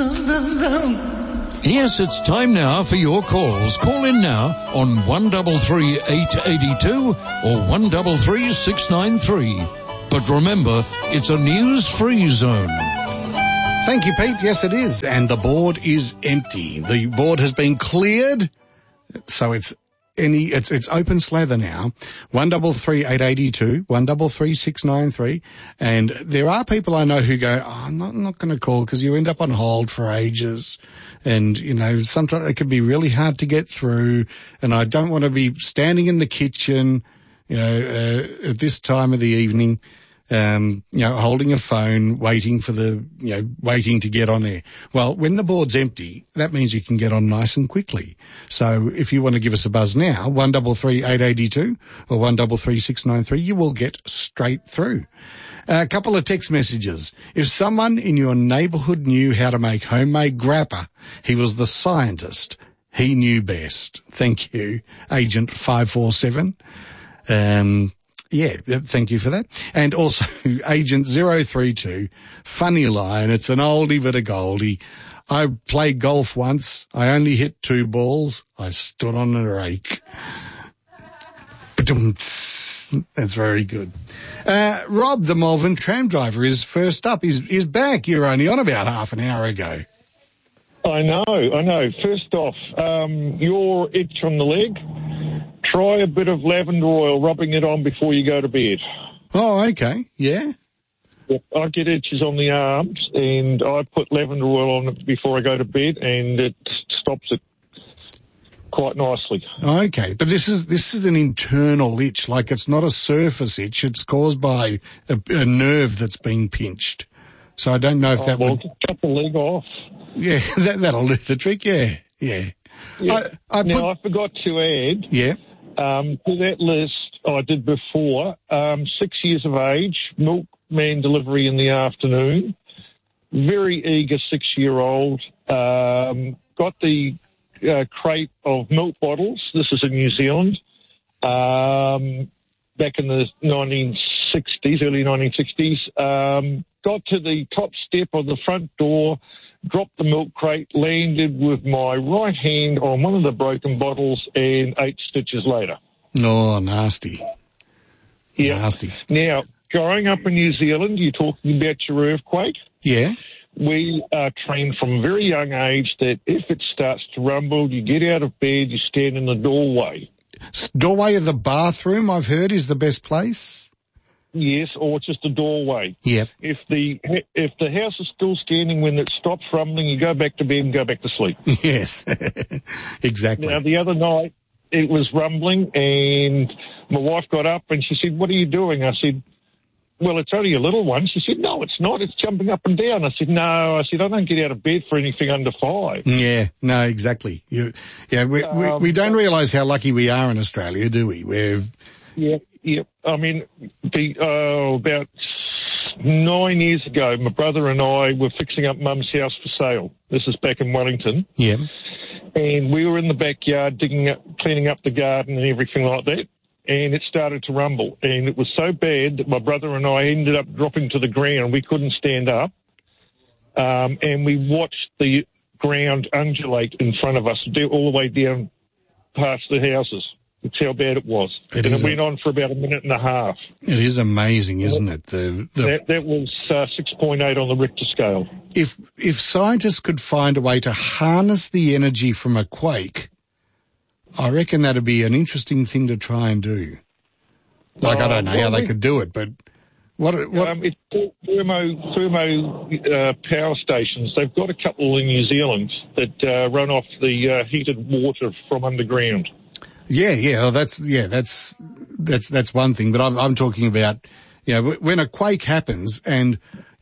Yes, it's time now for your calls. Call in now on 133 882 or 133 693. But remember, it's a news-free zone. Thank you, Pete. Yes, it is. And the board is empty. The board has been cleared, so it's open slather now. 133 882, 133 693. And there are people I know who go, I'm not going to call because you end up on hold for ages. And, sometimes it can be really hard to get through. And I don't want to be standing in the kitchen, at this time of the evening, holding a phone, waiting to get on air. Well, when the board's empty, that means you can get on nice and quickly. So if you want to give us a buzz now, 133 882 or 133 693, you will get straight through. A couple of text messages. If someone in your neighbourhood knew how to make homemade grappa, he was the scientist. He knew best. Thank you, Agent 547. Thank you for that. And also Agent 032, funny line. It's an oldie but a goldie. I played golf once. I only hit 2 balls. I stood on a rake. That's very good. Rob, the Malvern tram driver, is first up. He's back. You were only on about half an hour ago. I know. First off, your itch on the leg, try a bit of lavender oil, rubbing it on before you go to bed. Oh, okay. Yeah. I get itches on the arms, and I put lavender oil on it before I go to bed, and it stops it quite nicely. Okay, but this is an internal itch, like it's not a surface itch. It's caused by a nerve that's being pinched. So I don't know if that would cut the leg off. Yeah, that'll do the trick. Yeah. I forgot to add. Yeah. To that list I did before, 6 years of age, milkman delivery in the afternoon, very eager 6-year-old, got the crate of milk bottles. This is in New Zealand, back in the 1960s, early 1960s. Got to the top step of the front door, dropped the milk crate, landed with my right hand on one of the broken bottles, and 8 stitches later. Oh, nasty. Yeah. Nasty. Now, growing up in New Zealand, you're talking about your earthquake. Yeah. We are trained from a very young age that if it starts to rumble, you get out of bed, you stand in the doorway. Doorway of the bathroom, I've heard, is the best place. Yes, or just a doorway. Yep. If the house is still standing when it stops rumbling, you go back to bed and go back to sleep. Yes, exactly. Now, the other night, it was rumbling, and my wife got up and she said, "What are you doing?" I said, "Well, it's only a little one." She said, "No, it's not. It's jumping up and down." I said, "No." I said, "I don't get out of bed for anything under 5. Yeah, no, exactly. We don't realise how lucky we are in Australia, do we? Yeah. I mean, about 9 years ago, my brother and I were fixing up Mum's house for sale. This is back in Wellington. Yeah. And we were in the backyard cleaning up the garden and everything like that. And it started to rumble. And it was so bad that my brother and I ended up dropping to the ground. We couldn't stand up. And we watched the ground undulate in front of us, all the way down past the houses. That's how bad it was. It went on for about a minute and a half. It is amazing, isn't it? That was 6.8 on the Richter scale. If scientists could find a way to harness the energy from a quake, I reckon that'd be an interesting thing to try and do. I don't know how they could do it, but what? It's thermo power stations. They've got a couple in New Zealand that run off the heated water from underground. Yeah. That's one thing. But I'm talking about, when a quake happens and,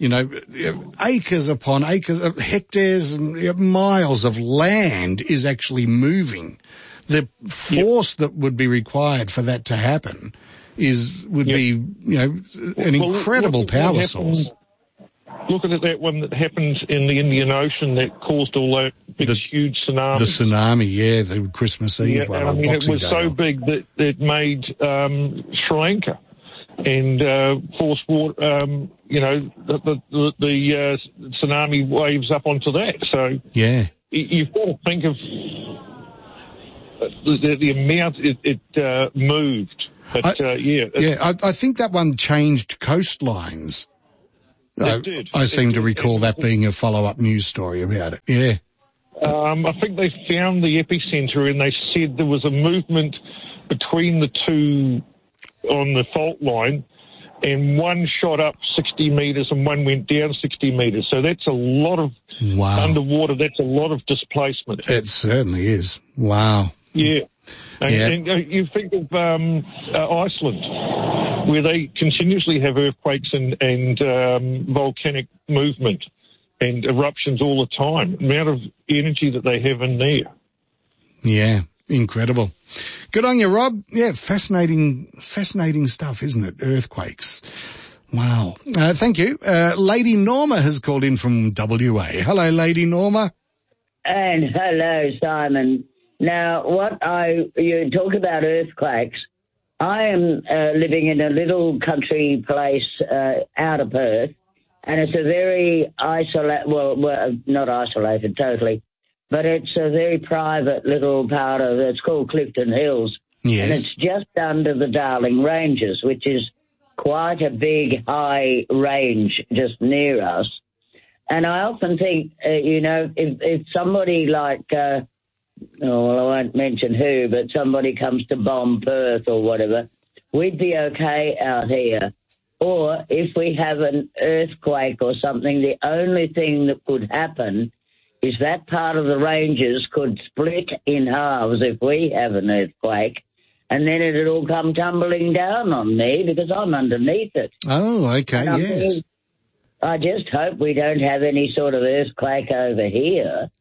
acres upon acres of hectares and miles of land is actually moving. The force that would be required for that to happen would be, an incredible power source. Look at that one that happened in the Indian Ocean that caused all that huge tsunami. The tsunami, the Christmas Eve one. And it was so big that it made Sri Lanka and forced water, the tsunami waves up onto that. So Yeah. you've got to think of the amount it moved. But, I think that one changed coastlines. It did. I seem to recall that being a follow-up news story about it. Yeah. I think they found the epicenter, and they said there was a movement between the two on the fault line, and one shot up 60 metres and one went down 60 metres. So that's a lot of underwater. That's a lot of displacement. It certainly is. Wow. Yeah. And you think of Iceland, where they continuously have earthquakes and volcanic movement and eruptions all the time. The amount of energy that they have in there. Yeah, incredible. Good on you, Rob. Yeah, fascinating stuff, isn't it? Earthquakes. Wow. Thank you. Lady Norma has called in from WA. Hello, Lady Norma. And hello, Simon. Now, you talk about earthquakes. I am living in a little country place out of Perth, and it's a very not isolated totally, but it's a very private little part of it. It's called Clifton Hills. Yes. And it's just under the Darling Ranges, which is quite a big, high range just near us. And I often think, if somebody like... I won't mention who, but somebody comes to bomb Perth or whatever, we'd be okay out here. Or if we have an earthquake or something, the only thing that could happen is that part of the ranges could split in halves if we have an earthquake, and then it'd all come tumbling down on me because I'm underneath it. Oh, okay, yes. I just hope we don't have any sort of earthquake over here.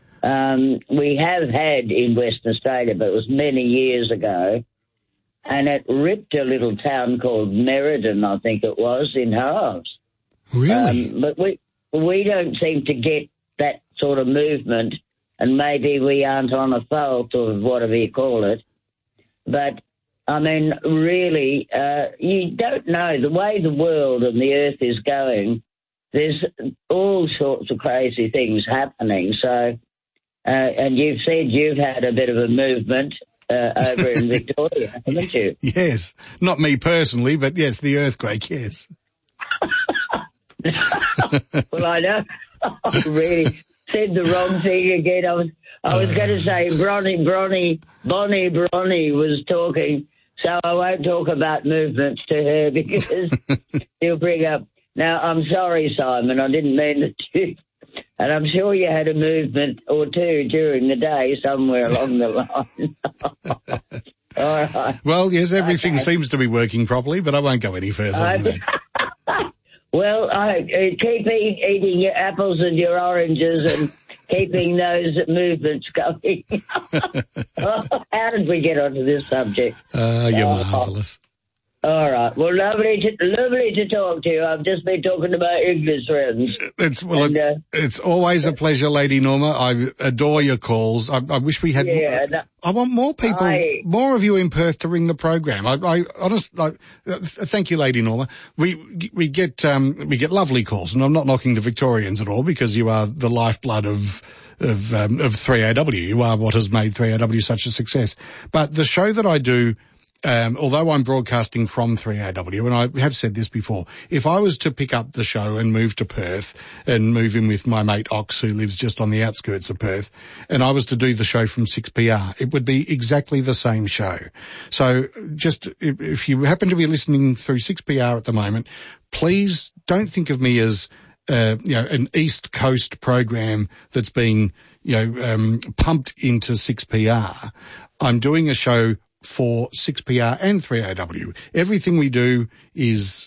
We have had in Western Australia, but it was many years ago, and it ripped a little town called Merredin, I think it was, in halves. Really? But we don't seem to get that sort of movement, and maybe we aren't on a fault or whatever you call it. But, I mean, really, you don't know. The way the world and the earth is going, there's all sorts of crazy things happening, so... and you've said you've had a bit of a movement over in Victoria, haven't you? Yes. Not me personally, but yes, the earthquake, yes. Well, I know. I really said the wrong thing again. I was going to say Bonnie was talking, so I won't talk about movements to her because she'll bring up... Now, I'm sorry, Simon, I didn't mean it to... And I'm sure you had a movement or two during the day somewhere along the line. All right. Well, yes, everything seems to be working properly, but I won't go any further than that. Well, keep eating your apples and your oranges and keeping those movements going. How did we get onto this subject? You're marvellous. All right. Well, lovely to talk to you. I've just been talking about English friends. It's always a pleasure, Lady Norma. I adore your calls. I wish we had. I want more people, more of you in Perth to ring the program. I honestly, thank you, Lady Norma. We get lovely calls, and I'm not knocking the Victorians at all because you are the lifeblood of 3AW. You are what has made 3AW such a success. But the show that I do. Although I'm broadcasting from 3AW, and I have said this before, if I was to pick up the show and move to Perth and move in with my mate Ox, who lives just on the outskirts of Perth, and I was to do the show from 6PR, it would be exactly the same show. So just, if you happen to be listening through 6PR at the moment, please don't think of me as an East Coast program that's being, pumped into 6PR. I'm doing a show for 6PR and 3AW. Everything we do is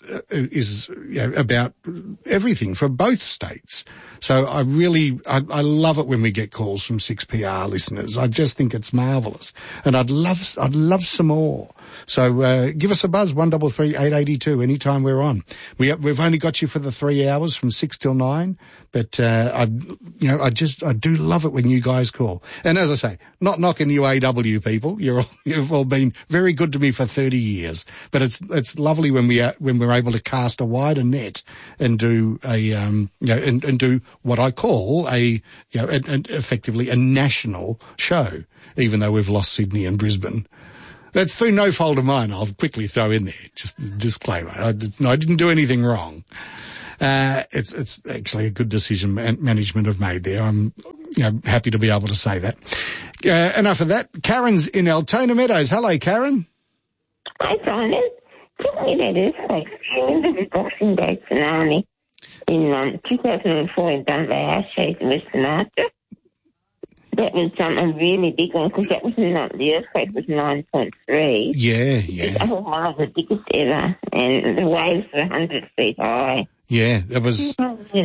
about everything for both states. So I love it when we get calls from 6PR listeners. I just think it's marvellous. And I'd love some more. So, give us a buzz, 133 882 anytime we're on. We've only got you for the 3 hours from 6 till 9, but, I do love it when you guys call. And as I say, not knocking you AW people, you've all well been very good to me for 30 years. But it's lovely when we're able to cast a wider net and do and do what I call effectively a national show, even though we've lost Sydney and Brisbane. That's through no fault of mine. I'll quickly throw in there, just a disclaimer. I didn't do anything wrong. It's actually a good decision management have made there. I'm happy to be able to say that. Enough of that. Karen's in Altona Meadows. Hello, Karen. Hi, Simon. Talking about earthquakes, I remember the Boxing Day tsunami in 2004 in Dunbar House Chase in Western Archer. That was a really big one because that was the earthquake was 9.3. Yeah. That was one of the biggest ever, and the waves were 100 feet high. Yeah, it was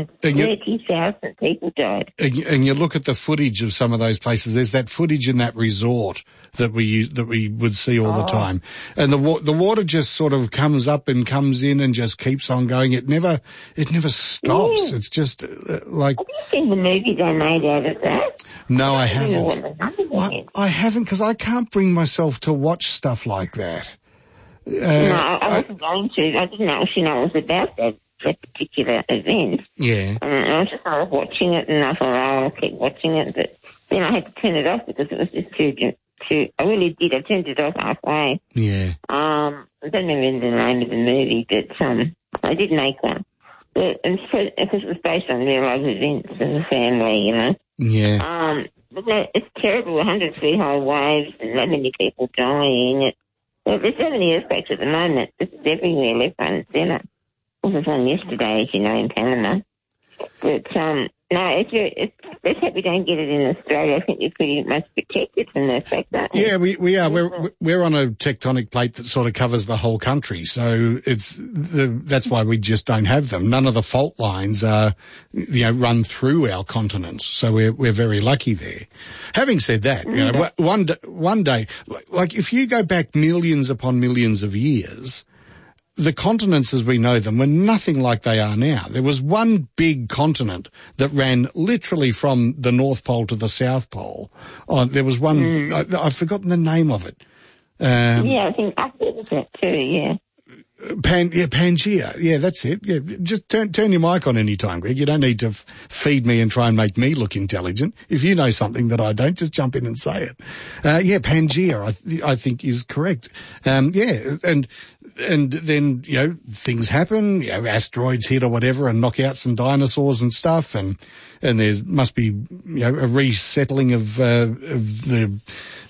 30,000 people died. And you look at the footage of some of those places. There's that footage in that resort that we would see all the time, and the water just sort of comes up and comes in and just keeps on going. It never stops. Yeah. It's just like. Have you seen the movie they made out of that? No, I haven't. I haven't because I can't bring myself to watch stuff like that. No, I wasn't going to. I didn't actually know it was about that particular event. Yeah. And I was just watching it, and I thought, I'll keep watching it. But then I had to turn it off because it was just too. I really did. I turned it off halfway. Yeah. I don't remember the name of the movie, but I did make one. But because it was based on real life events as a family, Yeah. But no, it's terrible. 100 feet high waves and that many people dying. There's so many earthquakes at the moment. It's everywhere, left, right, and centre. There was one yesterday, as you know, in Panama. But, no, let's hope we don't get it in Australia. I think you're pretty much protected from the effect, aren't we? Yeah, we are. We're on a tectonic plate that sort of covers the whole country, so that's why we just don't have them. None of the fault lines are, run through our continent, so we're very lucky there. Having said that, one day, like if you go back millions upon millions of years, the continents as we know them were nothing like they are now. There was one big continent that ran literally from the North Pole to the South Pole. There was one, I've forgotten the name of it. I think I thought it was that too, yeah. Pangea. Yeah, that's it. Yeah, just turn your mic on any time, Greg. You don't need to feed me and try and make me look intelligent. If you know something that I don't, just jump in and say it. Pangea, I think is correct. And then, things happen, asteroids hit or whatever and knock out some dinosaurs and stuff. And there must be, a resettling of the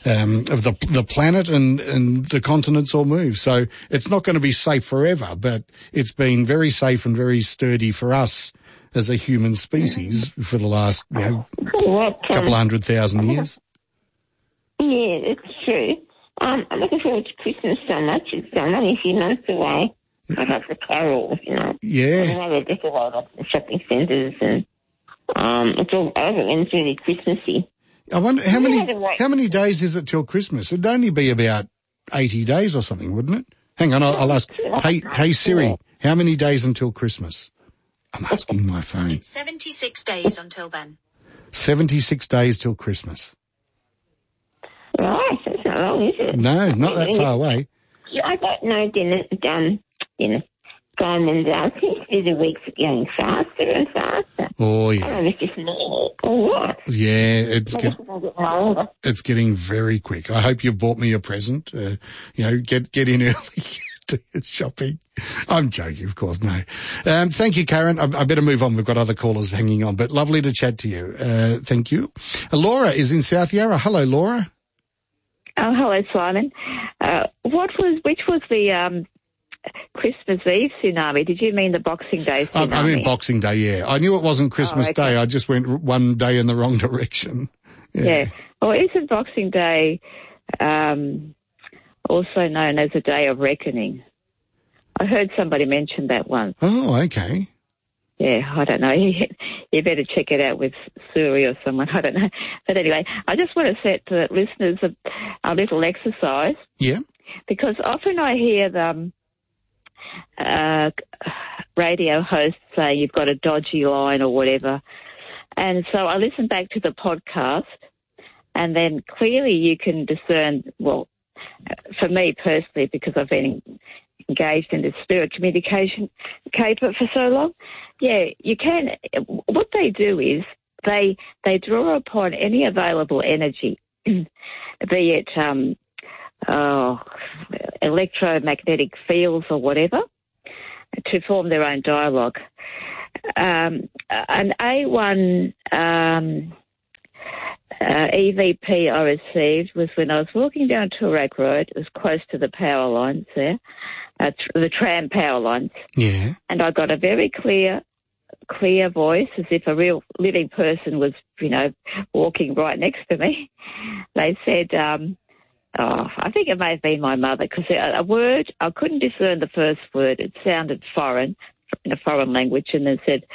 planet and the continents all move. So it's not going to be safe forever, but it's been very safe and very sturdy for us as a human species for the last, couple of 100,000 years. Yeah, it's true. I'm looking forward to Christmas so much. It's only a few months away. I have the carols, Yeah. They decorate up the shopping centres and it's all over and it's really Christmassy. I wonder how many days is it till Christmas? It'd only be about 80 days or something, wouldn't it? Hang on, I'll ask. Hey Siri, how many days until Christmas? I'm asking my phone. It's 76 days until then. 76 days till Christmas. Right, that's not long, is it? No, not that far away. Yeah, I don't know, Dennis, Simon, I think the weeks are going faster and faster. Oh, yeah. I don't know if it's just me or what. Yeah, it's getting very quick. I hope you've bought me a present. Get in early to shopping. I'm joking, of course, no. Thank you, Karen. I better move on. We've got other callers hanging on, but lovely to chat to you. Thank you. Laura is in South Yarra. Hello, Laura. Oh, hello, Simon. Which was the Christmas Eve tsunami? Did you mean the Boxing Day tsunami? I mean Boxing Day, yeah. I knew it wasn't Christmas Day. I just went one day in the wrong direction. Yeah. Well, isn't Boxing Day also known as a day of reckoning? I heard somebody mention that once. Oh, okay. Yeah, I don't know. You better check it out with Suri or someone. I don't know. But anyway, I just want to set the listeners a little exercise. Yeah. Because often I hear the radio hosts say you've got a dodgy line or whatever. And so I listen back to the podcast and then clearly you can discern, for me personally, because I've been engaged in this spirit communication caper for so long, you can. What they do is they draw upon any available energy, be it electromagnetic fields or whatever, to form their own dialogue. An A1 EVP I received was when I was walking down Toorak Road. It was close to the power lines there, the tram power lines. Yeah. And I got a very clear voice, as if a real living person was, walking right next to me. They said, I think it may have been my mother, because a word, I couldn't discern the first word. It sounded foreign, in a foreign language, and they said,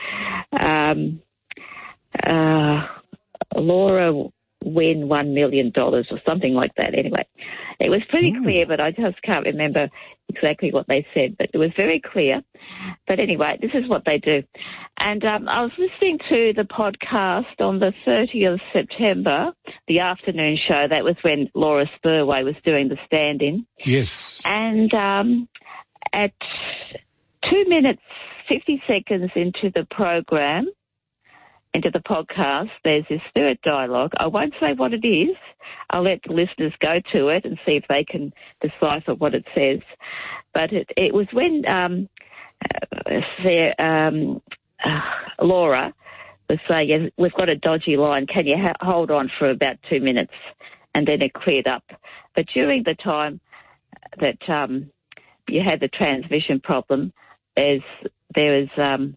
Laura win $1 million or something like that. Anyway, it was pretty clear, but I just can't remember exactly what they said, but it was very clear. But anyway, this is what they do. And I was listening to the podcast on the 30th of September, the afternoon show. That was when Laura Spurway was doing the stand-in. Yes. And at 2 minutes, 50 seconds into the program, into the podcast, there's this spirit dialogue. I won't say what it is. I'll let the listeners go to it and see if they can decipher what it says. But it was when Laura was saying, we've got a dodgy line. Can you hold on for about 2 minutes? And then it cleared up. But during the time that you had the transmission problem, there was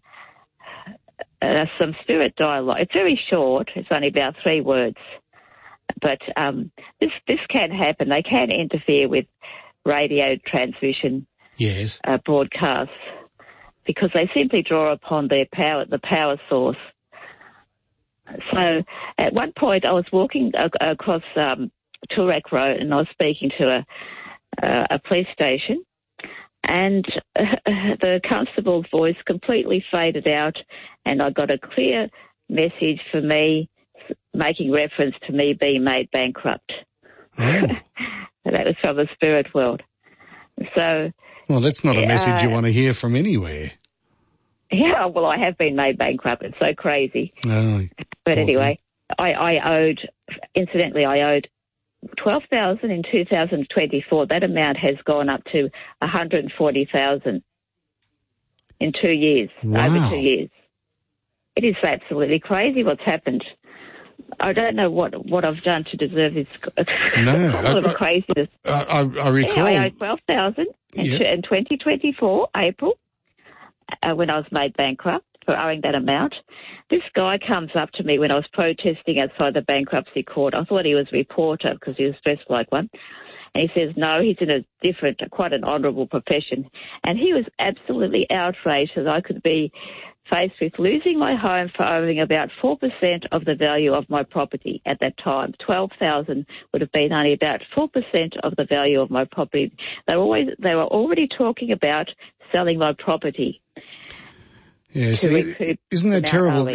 some spirit dialogue. It's very short. It's only about 3 words. But this can happen. They can interfere with radio transmission broadcasts, because they simply draw upon the power source. So at one point I was walking across Toorak Road, and I was speaking to a police station, and the constable's voice completely faded out, and I got a clear message for me, making reference to me being made bankrupt. Oh. That was from the spirit world. So, well, that's not a message you want to hear from anywhere. Yeah, well, I have been made bankrupt. It's so crazy. Oh, but anyway, I owed $12,000 in 2024. That amount has gone up to $140,000 in 2 years. Wow. Over 2 years. It is absolutely crazy what's happened. I don't know what I've done to deserve this sort of craziness. I recall. I owed $12,000 in 2024, April, when I was made bankrupt for owing that amount. This guy comes up to me when I was protesting outside the bankruptcy court. I thought he was a reporter because he was dressed like one. And he says, no, he's in a different, quite an honourable profession. And he was absolutely outraged that I could be faced with losing my home for owing about 4% of the value of my property at that time. $12,000 would have been only about 4% of the value of my property. They were already talking about selling my property. Yes, isn't that terrible?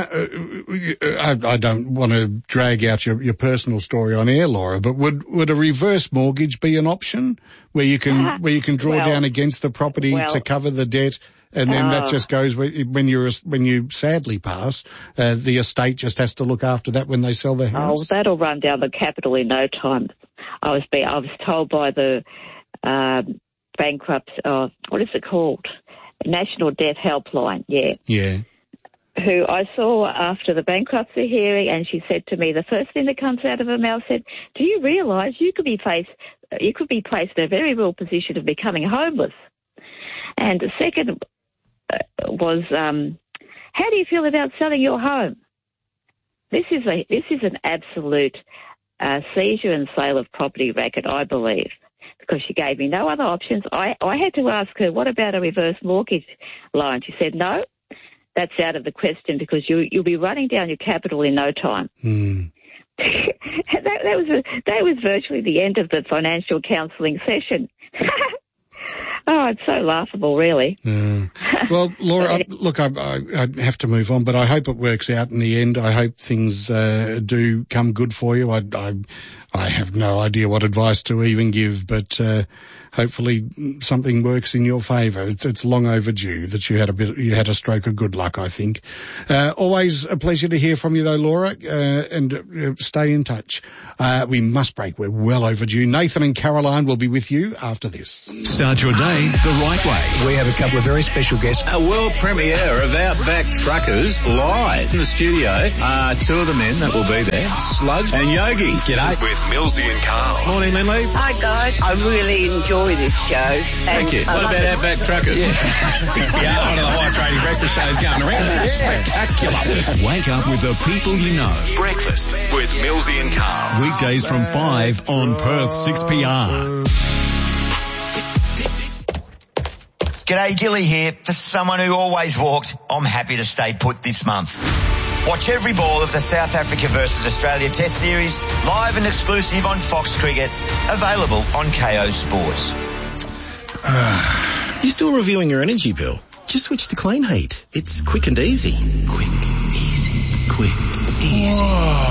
I don't want to drag out your personal story on air, Laura, but would a reverse mortgage be an option where you can draw down against the property to cover the debt, and then that just goes when you sadly pass, the estate just has to look after that when they sell their house? Oh, that'll run down the capital in no time. I was told by the bankrupt, what is it called? National Debt Helpline, Yeah. Who I saw after the bankruptcy hearing, and she said to me, the first thing that comes out of her mouth said, do you realise you could be placed in a very real position of becoming homeless? And the second was, how do you feel about selling your home? This is an absolute seizure and sale of property racket, I believe, because she gave me no other options. I had to ask her, what about a reverse mortgage loan? She said, no, that's out of the question because you'll be running down your capital in no time. Mm. that was virtually the end of the financial counselling session. Oh, it's so laughable, really. Well, Laura, look, I have to move on, but I hope it works out in the end. I hope things do come good for you. I have no idea what advice to even give, but hopefully something works in your favour. It's long overdue that you had a stroke of good luck, I think. Always a pleasure to hear from you though, Laura, and stay in touch. We must break. We're well overdue. Nathan and Caroline will be with you after this. Start your day the right way. We have a couple of very special guests. A world premiere of Outback Truckers live in the studio. Two of the men that will be there, Sludge and Yogi. G'day. With Millsy and Carl. Morning, Lindley. Hi guys, I really enjoy this show. Thank you. What about Outback Truckers? Yeah. 6PR, one of the highest rated breakfast shows going around. Yeah. Spectacular. Wake up with the people you know. Breakfast with Millsy and Carl. Weekdays from 5 on Perth 6PR. G'day, Gilly here. For someone who always walked, I'm happy to stay put this month. Watch every ball of the South Africa versus Australia Test Series, live and exclusive on Fox Cricket, available on KO Sports. You still reviewing your energy bill? Just switch to Clean Heat. It's quick and easy. Quick, easy, quick, easy.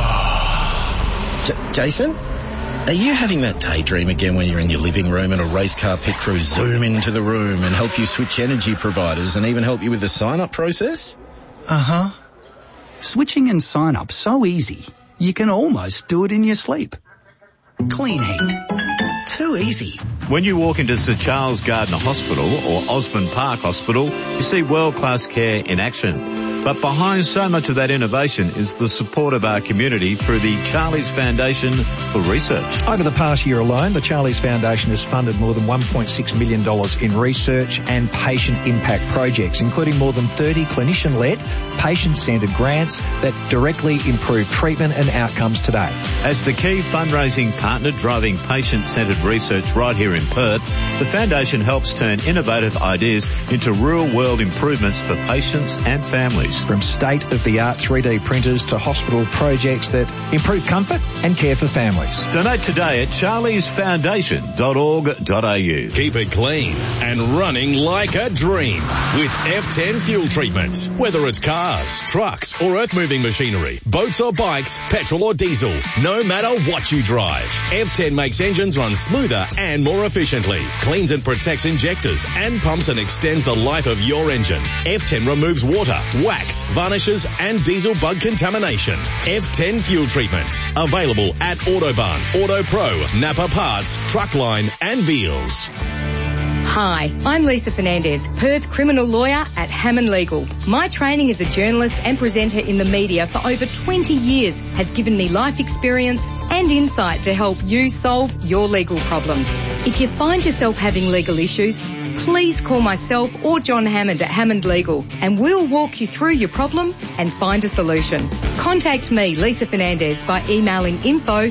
Jason? Are you having that daydream again when you're in your living room and a race car pit crew zoom into the room and help you switch energy providers and even help you with the sign-up process? Uh-huh. Switching and sign-up so easy, you can almost do it in your sleep. Clean Heat. Too easy. When you walk into Sir Charles Gardner Hospital or Osborne Park Hospital, you see world-class care in action. But behind so much of that innovation is the support of our community through the Charlie's Foundation for Research. Over the past year alone, the Charlie's Foundation has funded more than $1.6 million in research and patient impact projects, including more than 30 clinician-led, patient-centred grants that directly improve treatment and outcomes today. As the key fundraising partner driving patient-centred research right here in Perth, the Foundation helps turn innovative ideas into real-world improvements for patients and families. From state-of-the-art 3D printers to hospital projects that improve comfort and care for families. Donate today at charliesfoundation.org.au. Keep it clean and running like a dream with F10 fuel treatment. Whether it's cars, trucks or earth-moving machinery, boats or bikes, petrol or diesel, no matter what you drive, F10 makes engines run smoother and more efficiently, cleans and protects injectors and pumps and extends the life of your engine. F10 removes water, wax, varnishes and diesel bug contamination. F10 fuel treatment. Available at Autobarn, Auto Pro, Napa Parts, Truckline and Veals. Hi, I'm Lisa Fernandez, Perth criminal lawyer at Hammond Legal. My training as a journalist and presenter in the media for over 20 years has given me life experience and insight to help you solve your legal problems. If you find yourself having legal issues, please call myself or John Hammond at Hammond Legal and we'll walk you through your problem and find a solution. Contact me, Lisa Fernandez, by emailing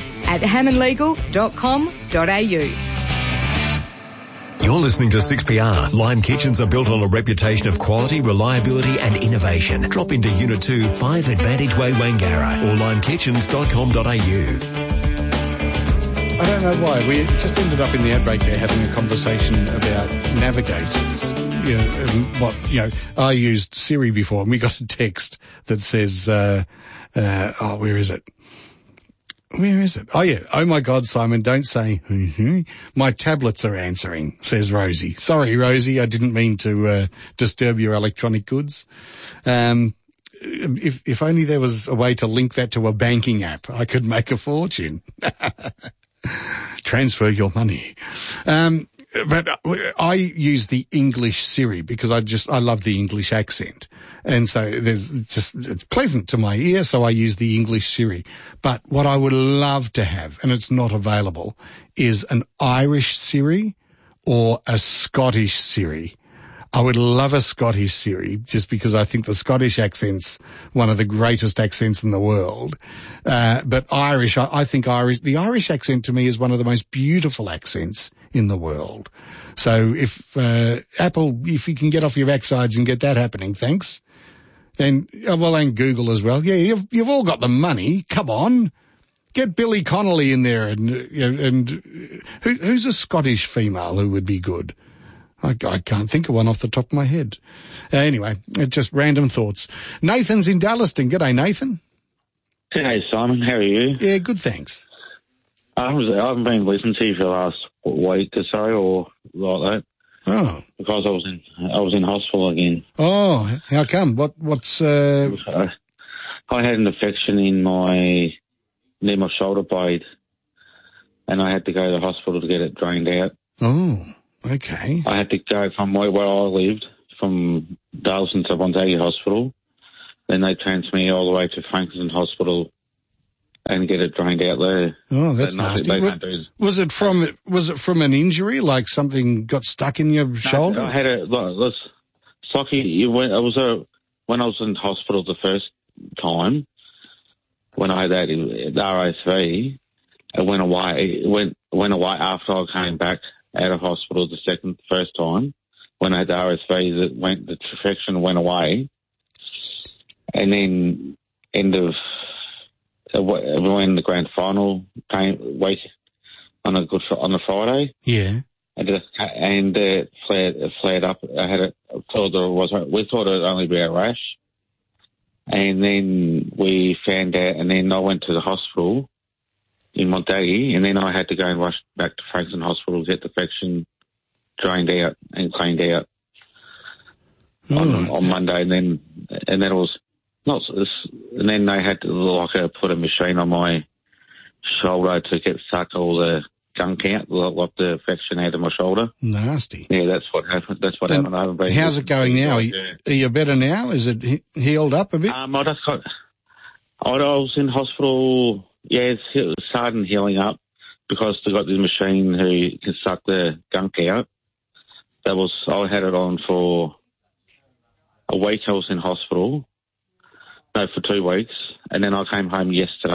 info@hammondlegal.com.au. You're listening to 6PR. Lime Kitchens are built on a reputation of quality, reliability and innovation. Drop into Unit 2, 5 Advantage Way, Wangara or limekitchens.com.au. I don't know why. We just ended up in the ad break there having a conversation about navigators. I used Siri before and we got a text that says, where is it? Where is it? Oh yeah. Oh my God, Simon, don't say, my tablets are answering, says Rosie. Sorry, Rosie, I didn't mean to, disturb your electronic goods. If only there was a way to link that to a banking app, I could make a fortune. Transfer your money. But I use the English Siri because I love the English accent. And so it's pleasant to my ear, so I use the English Siri. But what I would love to have, and it's not available, is an Irish Siri or a Scottish Siri. I would love a Scottish Siri just because I think the Scottish accent's one of the greatest accents in the world. But Irish, I think the Irish accent to me is one of the most beautiful accents in the world. So if Apple, if you can get off your backsides and get that happening, thanks. And Google as well. Yeah, you've all got the money. Come on. Get Billy Connolly in there and who's a Scottish female who would be good? I can't think of one off the top of my head. Anyway, just random thoughts. Nathan's in Dallaston. G'day, Nathan. Hey, Simon. How are you? Yeah, good, thanks. I haven't been listening to you for the last week or so, or like that. Oh. Because I was in hospital again. Oh, how come? What's I had an infection near my shoulder blade, and I had to go to the hospital to get it drained out. Oh, okay. I had to go from where I lived, from Darlington to Wonthaggi Hospital. Then they transferred me all the way to Frankston Hospital and get it drained out there. Oh, that's nasty. Was it from an injury, like something got stuck in your shoulder? I had when I was in hospital the first time, when I had that the RSV, it went away after I came back out of hospital the first time. When I had the RSV, the infection went away, and then when the grand final came on a Friday, yeah, and it flared up. We thought it would only be a rash, and then we found out, and then I went to the hospital in Wonthaggi, and then I had to go and rush back to Frankston Hospital to get the infection drained out and cleaned out on Monday, and then it was not. And then they had to put a machine on my shoulder to suck all the gunk out, like the infection out of my shoulder. Nasty. Yeah, that's what happened. I haven't been. How's it going now? Are you better now? Is it healed up a bit? I was in hospital. Yeah, it's starting healing up because they got this machine who can suck the gunk out. I had it on for a week. I was in hospital. No, for 2 weeks. And then I came home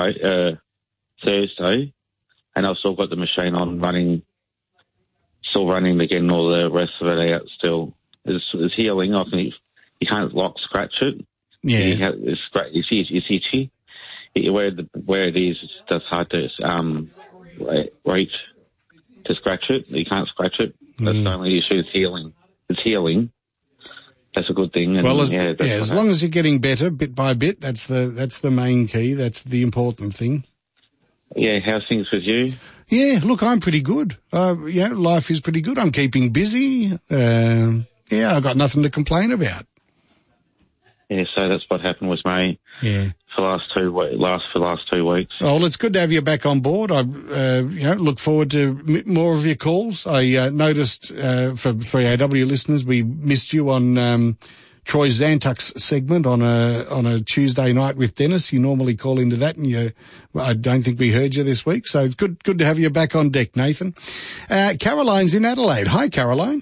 Thursday, and I've still got the machine on still running to getting all the rest of it out still. It's healing. I think you can't scratch it. Yeah. It's itchy. Where it is, it's just hard to reach to scratch it. You can't scratch it. That's the only issue. It's healing. That's a good thing. And as long as you're getting better bit by bit, that's the main key. That's the important thing. Yeah, how's things with you? Yeah, look, I'm pretty good. Life is pretty good. I'm keeping busy. I've got nothing to complain about. Yeah, so that's what happened with me. Yeah. For the last 2 weeks. Oh, well, it's good to have you back on board. I look forward to more of your calls. I noticed for 3AW listeners, we missed you on Troy Zantuck's segment on a Tuesday night with Dennis. You normally call into that, and I don't think we heard you this week. So it's good to have you back on deck, Nathan. Caroline's in Adelaide. Hi, Caroline.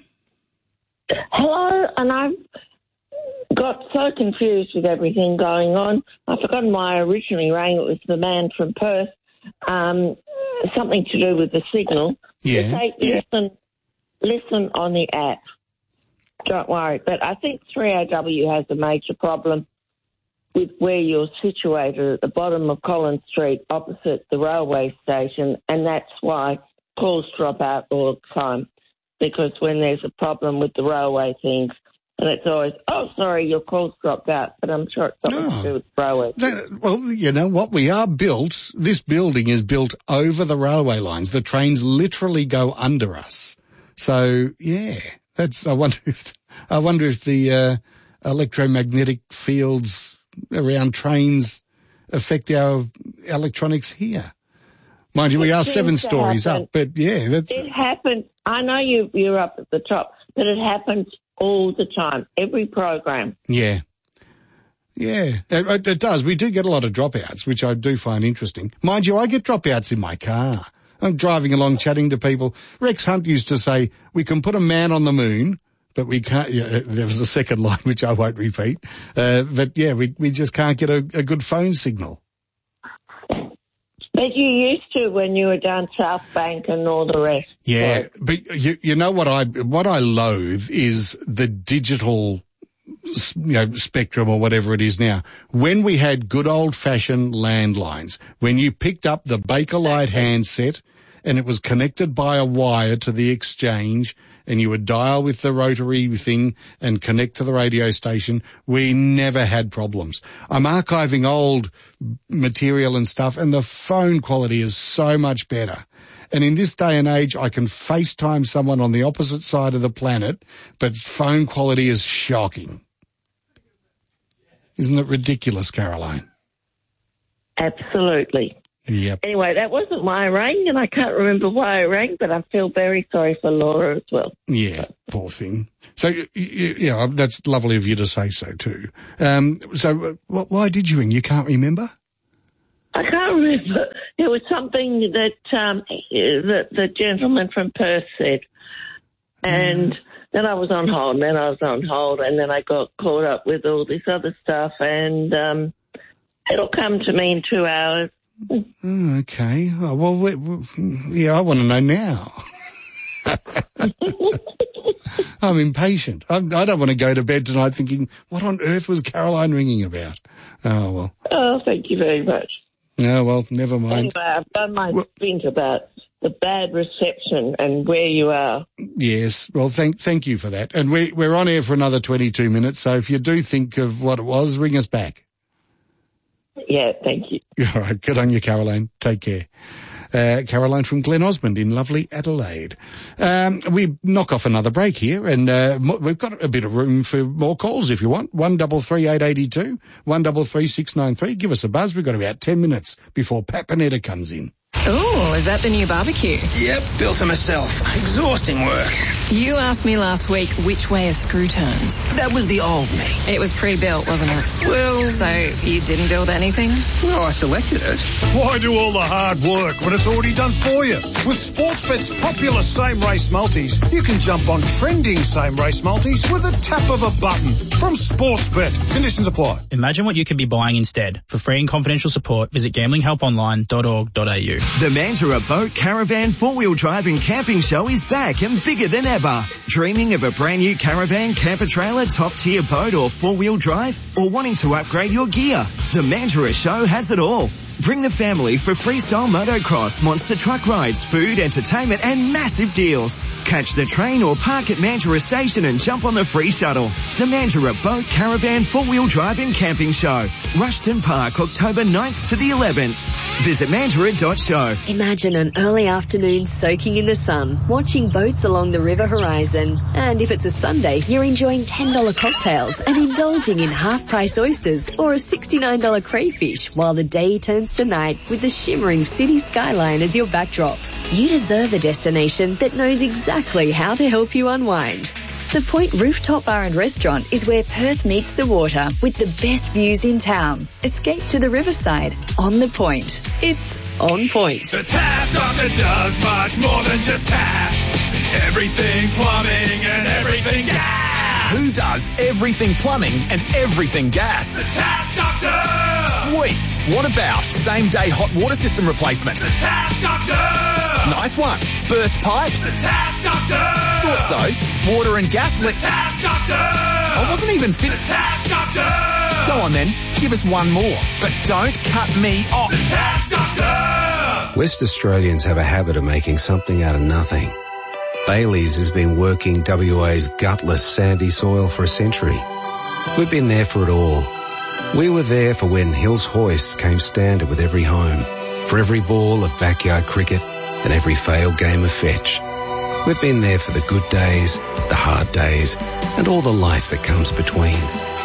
Hello, and I've got so confused with everything going on. I've forgotten why I originally rang. It was the man from Perth. Something to do with the signal. Yeah. Say, listen on the app. Don't worry. But I think 3AW has a major problem with where you're situated at the bottom of Collins Street, opposite the railway station, and that's why calls drop out all the time. Because when there's a problem with the railway things, and it's always, sorry, your call's dropped out, but I'm sure it's something to do with the railway. Well, you know what? We are built, this building is built over the railway lines. The trains literally go under us. So, yeah, I wonder if the electromagnetic fields around trains affect our electronics here. Mind you, we are 7 stories up, but yeah. It happens. I know you're up at the top, but it happens all the time, every program. Yeah. Yeah, it does. We do get a lot of dropouts, which I do find interesting. Mind you, I get dropouts in my car. I'm driving along chatting to people. Rex Hunt used to say, we can put a man on the moon, but we can't. Yeah, there was a second line, which I won't repeat. But yeah, we just can't get a good phone signal. But you used to when you were down South Bank and all the rest. Yeah, but you know what I loathe is the digital, spectrum or whatever it is now. When we had good old fashioned landlines, when you picked up the Bakelite handset and it was connected by a wire to the exchange, and you would dial with the rotary thing and connect to the radio station. We never had problems. I'm archiving old material and stuff, and the phone quality is so much better. And in this day and age, I can FaceTime someone on the opposite side of the planet, but phone quality is shocking. Isn't it ridiculous, Caroline? Absolutely. Yep. Anyway, that wasn't why I rang, and I can't remember why I rang, but I feel very sorry for Laura as well. Yeah, poor thing. So, yeah, that's lovely of you to say so too. Why did you ring? You can't remember? I can't remember. It was something that the gentleman from Perth said. And then I was on hold, and then I got caught up with all this other stuff, and it'll come to me in 2 hours. Okay. Oh, well, yeah, I want to know now. I'm impatient. I don't want to go to bed tonight thinking, what on earth was Caroline ringing about? Oh, well. Oh, thank you very much. No, well, never mind. Anyway, I've done my stint about the bad reception and where you are. Yes, well, thank you for that. And we're on air for another 22 minutes, so if you do think of what it was, ring us back. Yeah, thank you. All right, good on you, Caroline. Take care. Caroline from Glen Osmond in lovely Adelaide. We knock off another break here, and we've got a bit of room for more calls if you want. 133 882, 133 693. Give us a buzz. We've got about 10 minutes before Pat Panetta comes in. Oh, is that the new barbecue? Yep, built it myself. Exhausting work. You asked me last week which way a screw turns. That was the old me. It was pre-built, wasn't it? Well... So you didn't build anything? Well, I selected it. Why do all the hard work when it's already done for you? With Sportsbet's popular same-race multis, you can jump on trending same-race multis with a tap of a button. From Sportsbet. Conditions apply. Imagine what you could be buying instead. For free and confidential support, visit gamblinghelponline.org.au. The Mandurah Boat Caravan 4-Wheel Drive and Camping Show is back and bigger than ever. Dreaming of a brand new caravan, camper trailer, top-tier boat or 4-wheel drive? Or wanting to upgrade your gear? The Mandurah Show has it all. Bring the family for freestyle motocross, monster truck rides, food, entertainment and massive deals. Catch the train or park at Mandurah Station and jump on the free shuttle. The Mandurah Boat Caravan 4-Wheel Drive and Camping Show. Rushton Park, October 9th to the 11th. Visit mandurah.show. Imagine an early afternoon soaking in the sun, watching boats along the river horizon. And if it's a Sunday, you're enjoying $10 cocktails and indulging in half-price oysters or a $69 crayfish while the day turns to night with the shimmering city skyline as your backdrop. You deserve a destination that knows exactly how to help you unwind. The Point Rooftop Bar and Restaurant is where Perth meets the water with the best views in town. Escape to the riverside on the Point. It's on point. The Tap Doctor does much more than just taps. Everything plumbing and everything gas. Who does everything plumbing and everything gas? The Tap Doctor! Sweet. What about same-day hot water system replacement? The Tap Doctor! Nice one. Burst pipes? The Tap Doctor! Thought so. Water and gas The Tap Doctor! I wasn't even fit. The Tap Doctor! Go on then. Give us one more. But don't cut me off. The Tap Doctor! West Australians have a habit of making something out of nothing. Bailey's has been working WA's gutless sandy soil for a century. We've been there for it all. We were there for when Hills Hoist came standard with every home, for every ball of backyard cricket and every failed game of fetch. We've been there for the good days, the hard days, and all the life that comes between.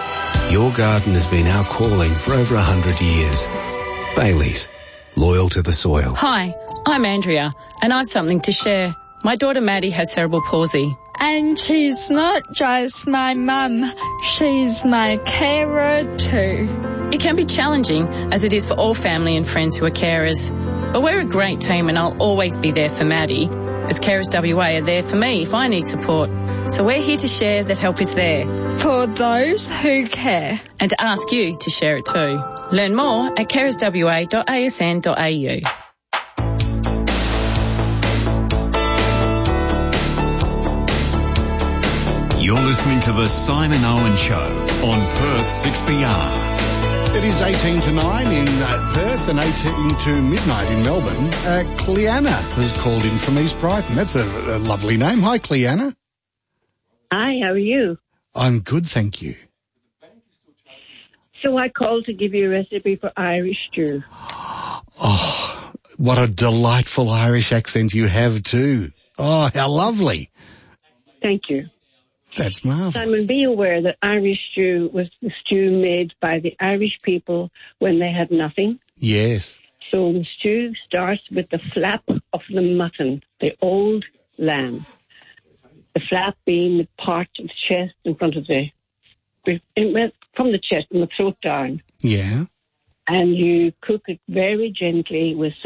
Your garden has been our calling for over 100 years. Bailey's, loyal to the soil. Hi, I'm Andrea, and I've something to share. My daughter Maddie has cerebral palsy. And she's not just my mum, she's my carer too. It can be challenging, as it is for all family and friends who are carers. But we're a great team and I'll always be there for Maddie, as Carers WA are there for me if I need support. So we're here to share that help is there. For those who care. And to ask you to share it too. Learn more at carerswa.asn.au. You're listening to The Simon Owen Show on Perth 6PR. It is 18 to 9 in Perth and 18 to midnight in Melbourne. Cleanna has called in from East Brighton. That's a lovely name. Hi, Cleanna. Hi, how are you? I'm good, thank you. So I called to give you a recipe for Irish stew. Oh, what a delightful Irish accent you have too. Oh, how lovely. Thank you. That's marvellous. Simon, be aware that Irish stew was the stew made by the Irish people when they had nothing. Yes. So the stew starts with the flap of the mutton, the old lamb. The flap being the part of the chest in front of from the chest, from the throat down. Yeah. And you cook it very gently with